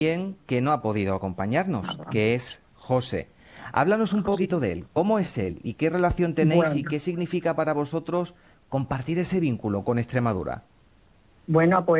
que no ha podido acompañarnos, que es José. Háblanos un poquito de él. ¿Cómo es él y qué relación tenéis y Bueno, qué significa para vosotros compartir ese vínculo con Extremadura? bueno, pues